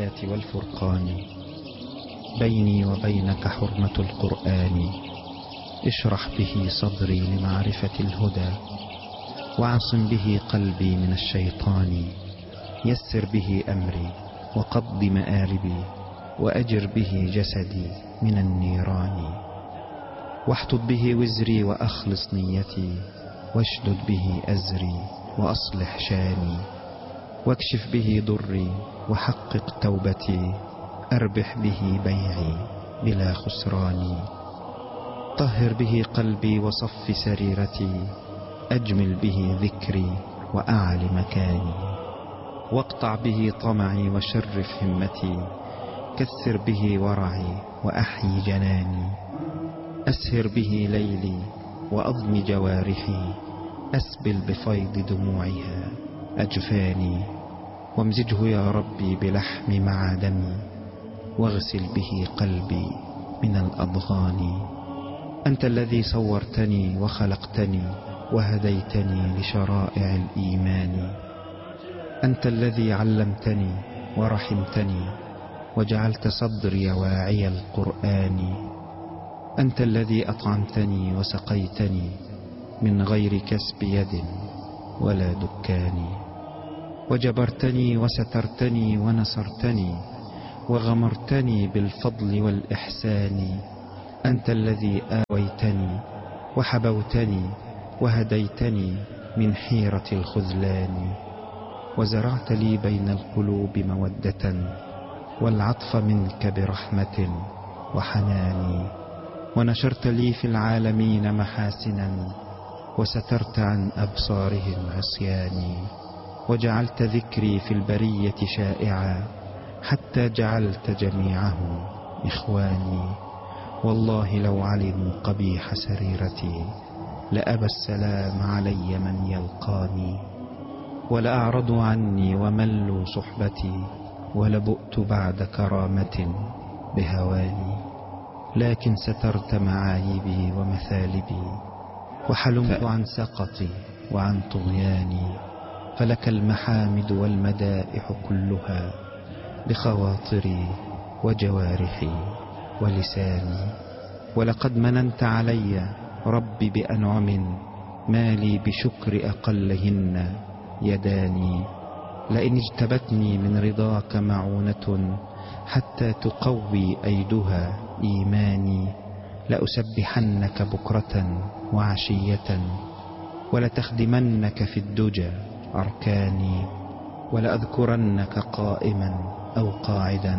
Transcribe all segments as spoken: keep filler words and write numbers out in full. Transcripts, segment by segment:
الآيات والفرقان، بيني وبينك حرمة القرآن. اشرح به صدري لمعرفة الهدى، واعصم به قلبي من الشيطان. يسر به أمري وقض مآربي، وأجر به جسدي من النيران. واحطط به وزري وأخلص نيتي، واشدد به أزري وأصلح شاني. واكشف به ضري وحقق توبتي، أربح به بيعي بلا خسران. طهر به قلبي وصف سريرتي، أجمل به ذكري وأعل مكاني. واقطع به طمعي وشرف همتي، كثر به ورعي وأحيي جناني. أسهر به ليلي وأضم جوارحي، أسبل بفيض دموعها أجفاني. وامزجه يا ربي بلحم مع دمي، واغسل به قلبي من الأضغان. أنت الذي صورتني وخلقتني، وهديتني لشرائع الإيمان. أنت الذي علمتني ورحمتني، وجعلت صدري واعي القرآن. أنت الذي أطعمتني وسقيتني، من غير كسب يد ولا دكان. وجبرتني وسترتني ونصرتني، وغمرتني بالفضل والإحسان. أنت الذي آويتني وحبوتني، وهديتني من حيرة الخذلان. وزرعت لي بين القلوب مودة، والعطف منك برحمة وحنان. ونشرت لي في العالمين محاسنا، وسترت عن أبصارهم عصياني. وجعلت ذكري في البرية شائعا، حتى جعلت جميعهم إخواني. والله لو علموا قبيح سريرتي، لأبى السلام علي من يلقاني. ولأعرضوا عني وملوا صحبتي، ولبؤت بعد كرامة بهواني. لكن سترت معايبي ومثالبي، وحلمت عن سقطي وعن طغياني. فلك المحامد والمدائح كلها، بخواطري وجوارحي ولساني. ولقد مننت علي ربي بأنعم، ما لي بشكر أقلهن يداني. لئن اجتبتني من رضاك معونة، حتى تقوي أيدها إيماني. لأسبحنك بكرة وعشية، ولتخدمنك في الدجى أركاني. ولأذكرنك قائما أو قاعدا،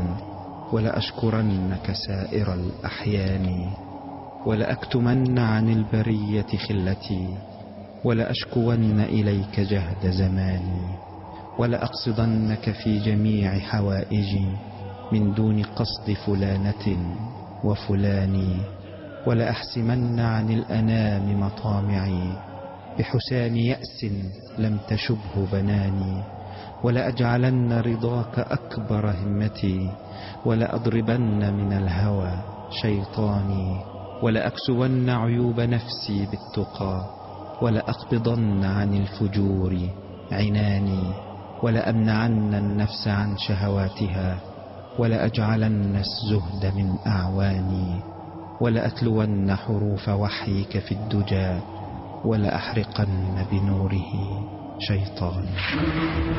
ولأشكرنك سائر الأحيان. ولأكتمن عن البرية خلتي، ولأشكون إليك جهد زماني. ولأقصدنك في جميع حوائجي، من دون قصد فلانة وفلان. ولأحسمن عن الأنام مطامعي، بحسام يأس لم تشبه بناني. ولأجعلن رضاك أكبر همتي، ولأضربن من الهوى شيطاني. ولأكسون عيوب نفسي بالتقى، ولأقبضن عن الفجور عناني. ولأمنعن النفس عن شهواتها، ولأجعلن الزهد من أعواني. ولأتلون حروف وحيك في الدجى، ولأحرقن بنوره شيطاني.